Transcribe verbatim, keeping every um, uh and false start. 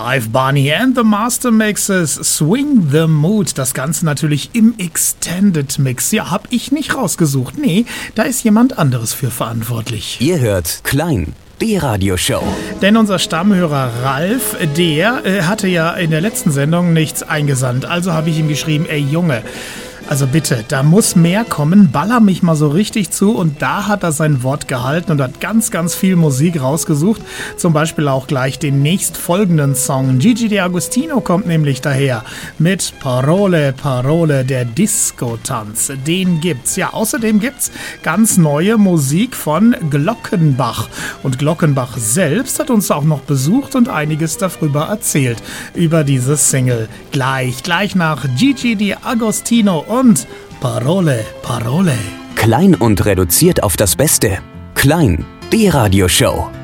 Jive Bunny and the Master Mixes, Swing the Mood. Das Ganze natürlich im Extended Mix. Ja, hab ich nicht rausgesucht. Nee, da ist jemand anderes für verantwortlich. Ihr hört Klein, die Radioshow. Denn unser Stammhörer Ralf, der äh, hatte ja in der letzten Sendung nichts eingesandt. Also habe ich ihm geschrieben, ey Junge, also bitte, da muss mehr kommen, baller mich mal so richtig zu. Und da hat er sein Wort gehalten und hat ganz, ganz viel Musik rausgesucht. Zum Beispiel auch gleich den nächstfolgenden Song. Gigi D'Agostino kommt nämlich daher mit Parole, Parole, der Disco-Tanz. Den gibt's. Ja, außerdem gibt's ganz neue Musik von Glockenbach. Und Glockenbach selbst hat uns auch noch besucht und einiges darüber erzählt. Über diese Single. Gleich, gleich nach Gigi D'Agostino und Parole, Parole. Klein und reduziert auf das Beste. Klein, die Radioshow.